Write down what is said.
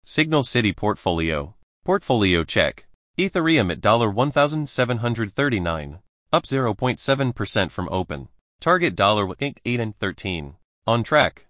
Signal City Portfolio. Portfolio check. Ethereum at $1,739. Up 0.7% from open. Target $8 and 13. On track.